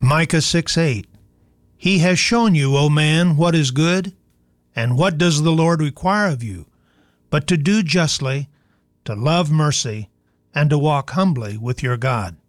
Micah 6:8. He has shown you, O man, what is good, and what does the Lord require of you, but to do justly, to love mercy, and to walk humbly with your God.